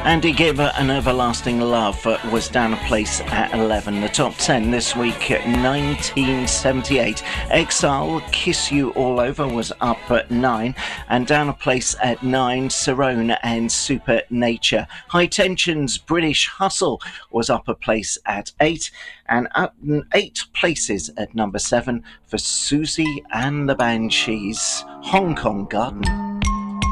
Andy Gibb and Everlasting Love was down a place at 11. The top 10 this week at 1978. Exile, Kiss You All Over was up at 9. And down a place at 9, Cerrone and Super Nature. High Tension's British Hustle was up a place at 8. And up 8 places at number 7 for Susie and the Banshees, Hong Kong Garden.